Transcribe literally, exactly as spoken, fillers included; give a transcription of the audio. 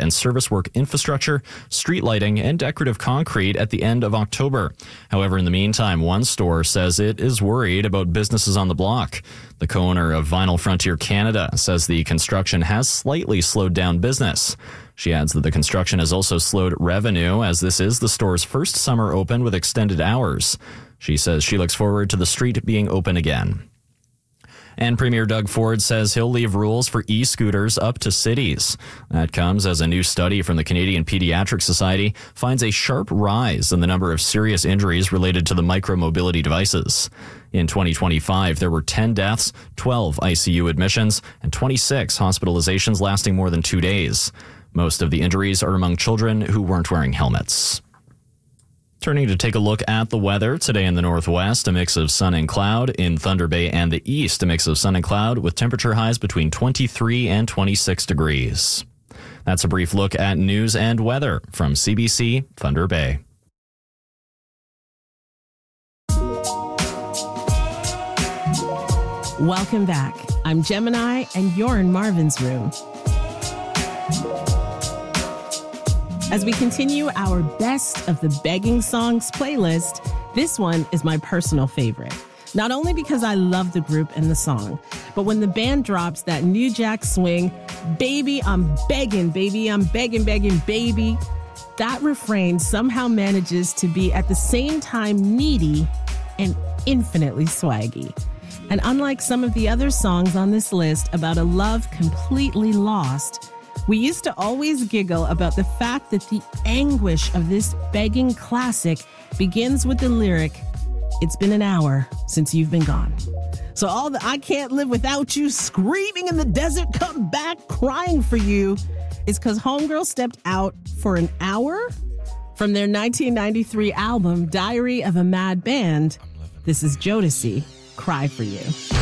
and service work infrastructure, street lighting, and decorative concrete at the end of October. However, in the meantime, one store says it is worried about businesses on the block. The co-owner of Vinyl Frontier Canada says the construction has slightly slowed down business. She adds that the construction has also slowed revenue, as this is the store's first summer open with extended hours. She says she looks forward to the street being open again. And Premier Doug Ford says he'll leave rules for e-scooters up to cities. That comes as a new study from the Canadian Pediatric Society finds a sharp rise in the number of serious injuries related to the micromobility devices. In twenty twenty-five, there were ten deaths, twelve I C U admissions, and twenty-six hospitalizations lasting more than two days. Most of the injuries are among children who weren't wearing helmets. Turning to take a look at the weather today in the northwest, a mix of sun and cloud. In Thunder Bay and the east, a mix of sun and cloud with temperature highs between twenty-three and twenty-six degrees. That's a brief look at news and weather from C B C Thunder Bay. Welcome back. I'm Gemini, and you're in Marvin's Room. As we continue our Best of the Begging Songs playlist, this one is my personal favorite. Not only because I love the group and the song, but when the band drops that New Jack Swing, baby, I'm begging, baby, I'm begging, begging, baby, that refrain somehow manages to be at the same time needy and infinitely swaggy. And unlike some of the other songs on this list about a love completely lost, we used to always giggle about the fact that the anguish of this begging classic begins with the lyric, "It's been an hour since you've been gone." So all the "I can't live without you," screaming in the desert, come back, crying for you, is because Homegirl stepped out for an hour? From their nineteen ninety-three album, Diary of a Mad Band, this is Jodeci, Cry for You.